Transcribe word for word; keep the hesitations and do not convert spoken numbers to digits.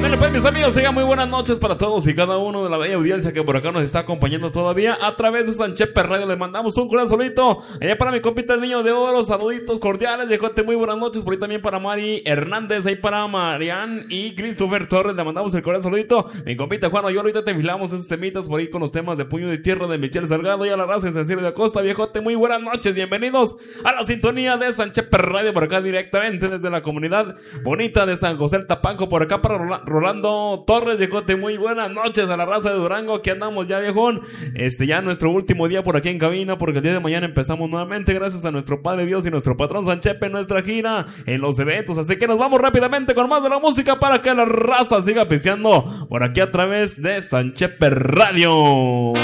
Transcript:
Ándale pues, mis amigos, sigan muy buenas noches para todos y cada uno de la bella audiencia que por acá nos está acompañando todavía a través de Sanchepe Radio. Le mandamos un corazón solito allá para mi compita el Niño de Oro, saluditos cordiales, viejote, muy buenas noches. Por ahí también para Mari Hernández, ahí para Marian y Christopher Torres, le mandamos el corazón solito. Mi compita Juan, yo ahorita te enfilamos esos temitas por ahí con los temas de Puño de Tierra de Michelle Salgado y a la raza de Cecilio de Acosta, viejote, muy buenas noches, bienvenidos a la sintonía de Sanchepe Radio por acá directamente desde la comunidad bonita de San José el Tapanco, por acá para Rola- Rolando Torres, viejote, muy buenas noches a la raza de Durango, que andamos ya, viejón, este ya nuestro último día por aquí en cabina, porque el día de mañana empezamos nuevamente, gracias a nuestro Padre Dios y nuestro patrón Sanchepe, nuestra gira en los eventos, así que nos vamos rápidamente con más de la música para que la raza siga pisteando por aquí a través de Sanchepe Radio.